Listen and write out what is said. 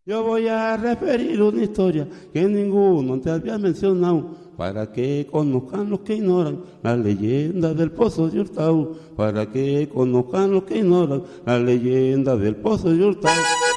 Yo voy a referir una historia que ninguno antes había mencionado, para que conozcan los que ignoran la leyenda del Pozo de Hurtado, para que conozcan los que ignoran la leyenda del Pozo de Hurtado.